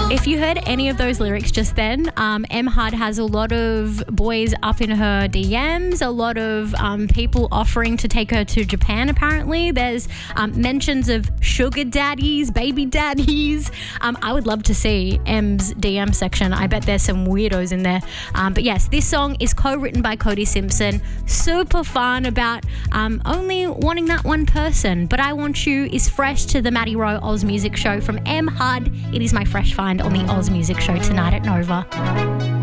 If you heard any of those lyrics just then, M. Hud has a lot of boys up in her DMs, a lot of people offering to take her to Japan, apparently. There's mentions of sugar daddies, baby daddies. I would love to see M's DM section. I bet there's some weirdos in there. But yes, this song is co-written by Cody Simpson. Super fun about only wanting that one person. But I Want You is fresh to the Maddie Rowe Oz Music Show from M. Hud. It is my fresh find on the Oz Music Show tonight at Nova.